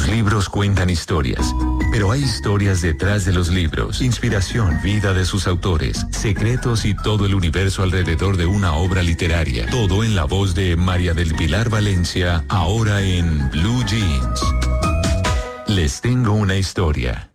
libros cuentan historias, pero hay historias detrás de los libros, inspiración, vida de sus autores, secretos y todo el universo alrededor de una obra literaria. Todo en la voz de María del Pilar Valencia, ahora en Blue Jeans. Les tengo una historia.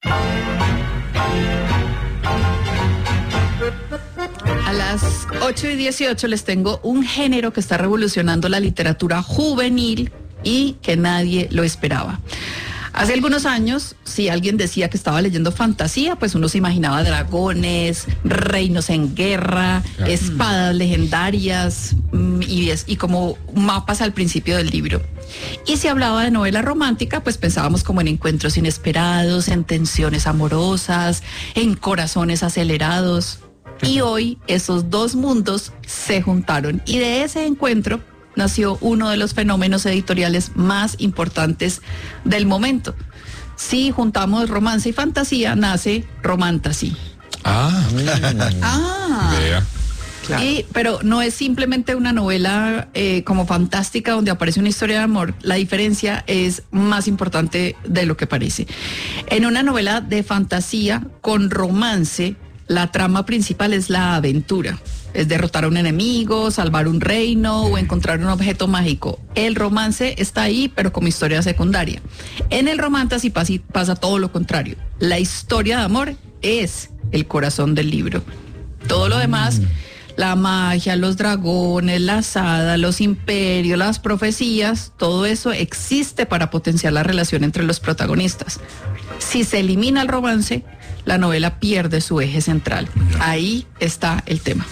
A las 8:18 les tengo un género que está revolucionando la literatura juvenil y que nadie lo esperaba. Hace algunos años, si alguien decía que estaba leyendo fantasía, pues uno se imaginaba dragones, reinos en guerra, espadas legendarias y como mapas al principio del libro. Y si hablaba de novela romántica, pues pensábamos como en encuentros inesperados, en tensiones amorosas, en corazones acelerados. Y hoy esos dos mundos se juntaron y de ese encuentro nació uno de los fenómenos editoriales más importantes del momento. Si juntamos romance y fantasía, nace Romantasy. Vea. Claro. Pero no es simplemente una novela como fantástica donde aparece una historia de amor. La diferencia es más importante de lo que parece. En una novela de fantasía con romance, la trama principal es la aventura. Es derrotar a un enemigo, salvar un reino o encontrar un objeto mágico. El romance está ahí, pero como historia secundaria. En el Romantasy pasa todo lo contrario. La historia de amor es el corazón del libro. Todo lo demás, la magia, los dragones, las hadas, los imperios, las profecías, todo eso existe para potenciar la relación entre los protagonistas. Si se elimina el romance, la novela pierde su eje central. Ahí está el tema.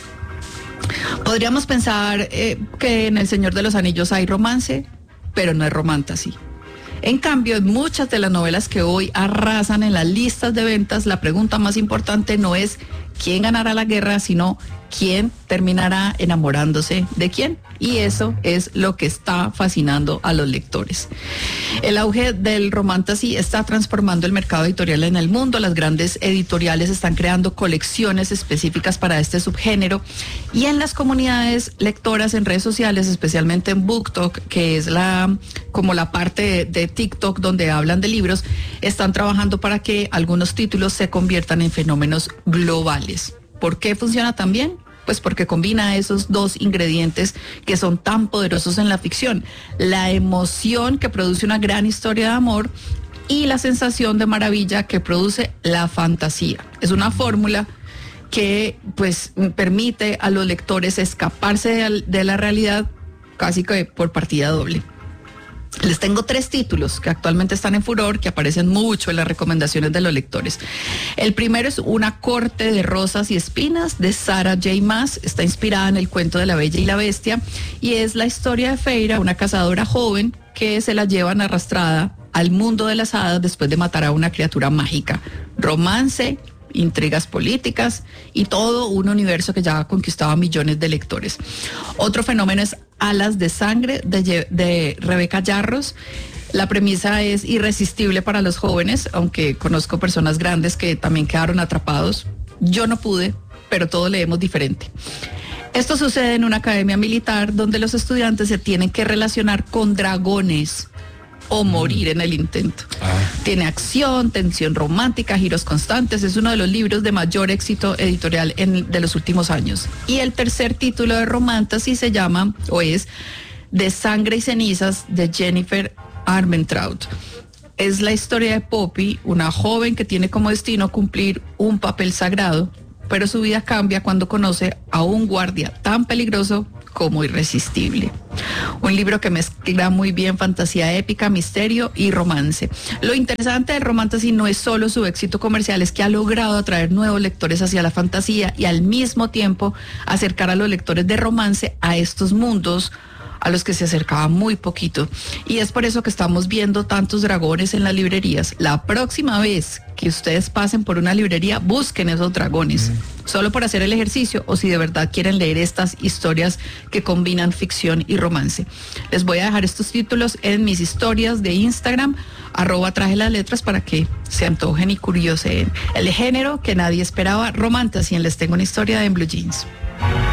Podríamos pensar que en El Señor de los Anillos hay romance, pero no es Romantasy. En cambio, en muchas de las novelas que hoy arrasan en las listas de ventas, la pregunta más importante no es quién ganará la guerra, sino quién terminará enamorándose de quién. Y eso es lo que está fascinando a los lectores. El auge del Romantasy está transformando el mercado editorial en el mundo. Las grandes editoriales están creando colecciones específicas para este subgénero y en las comunidades lectoras en redes sociales, especialmente en BookTok, que es como la parte de TikTok donde hablan de libros, están trabajando para que algunos títulos se conviertan en fenómenos globales. ¿Por qué funciona tan bien? Pues porque combina esos dos ingredientes que son tan poderosos en la ficción: la emoción que produce una gran historia de amor y la sensación de maravilla que produce la fantasía. Es una fórmula que pues permite a los lectores escaparse de la realidad casi que por partida doble. Les tengo 3 títulos que actualmente están en furor, que aparecen mucho en las recomendaciones de los lectores. El primero es Una corte de rosas y espinas, de Sarah J. Maas. Está inspirada en el cuento de La Bella y la Bestia y es la historia de Feyre, una cazadora joven que se la llevan arrastrada al mundo de las hadas después de matar a una criatura mágica. Romance, intrigas políticas y todo un universo que ya ha conquistado a millones de lectores. Otro fenómeno es Alas de Sangre, de Rebeca Yarros. La premisa es irresistible para los jóvenes, aunque conozco personas grandes que también quedaron atrapados. Yo no pude, pero todos leemos diferente. Esto sucede en una academia militar donde los estudiantes se tienen que relacionar con dragones o morir en el intento. Tiene acción, tensión romántica, giros constantes. Es uno de los libros de mayor éxito editorial de los últimos años. Y el tercer título de Romantasy se llama, o es, De Sangre y Cenizas, de Jennifer Armentrout. Es la historia de Poppy, una joven que tiene como destino cumplir un papel sagrado, pero su vida cambia cuando conoce a un guardia tan peligroso como irresistible. Un libro que mezcla muy bien fantasía épica, misterio y romance. Lo interesante del Romantasy no es solo su éxito comercial, es que ha logrado atraer nuevos lectores hacia la fantasía y al mismo tiempo acercar a los lectores de romance a estos mundos a los que se acercaba muy poquito. Y es por eso que estamos viendo tantos dragones en las librerías. La próxima vez que ustedes pasen por una librería, busquen esos dragones, solo por hacer el ejercicio o si de verdad quieren leer estas historias que combinan ficción y romance. Les voy a dejar estos títulos en mis historias de Instagram, @trajelasletras, para que se antojen y curioseen. El género que nadie esperaba, Romantasy, en Les Tengo una Historia en Blue Jeans.